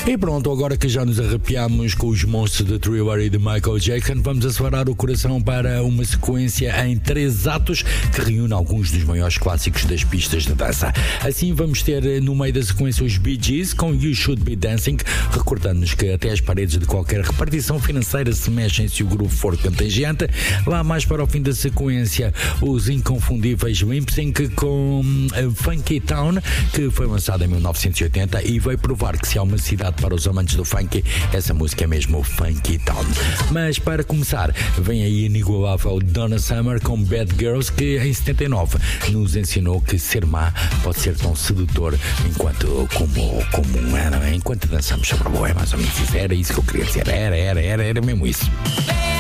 E pronto, agora que já nos arrepiamos com os monstros de Thriller e de Michael Jackson, vamos acelerar o coração para uma sequência em 3 atos que reúne alguns dos maiores clássicos das pistas de dança. Assim vamos ter no meio da sequência os Bee Gees com You Should Be Dancing, recordando-nos que até as paredes de qualquer repartição financeira se mexem se o grupo for contagiante. Lá mais para o fim da sequência, os inconfundíveis Limp Bizkit com Funky Town, que foi lançado em 1980 e veio provar que se há uma cidade para os amantes do funk, essa música é mesmo Funky Town. Mas para começar, vem aí a inigualável Donna Summer com Bad Girls, que em 79 nos ensinou que ser má pode ser tão sedutor enquanto dançamos sobre a boa. É mais ou menos isso, era isso que eu queria dizer, era mesmo isso.